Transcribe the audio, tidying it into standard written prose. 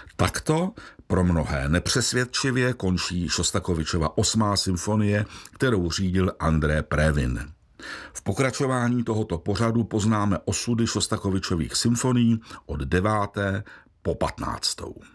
Takto pro mnohé nepřesvědčivě končí Šostakovičova 8. symfonie, kterou řídil André Previn. V pokračování tohoto pořadu poznáme osudy Šostakovičových symfonií od 9. po 15.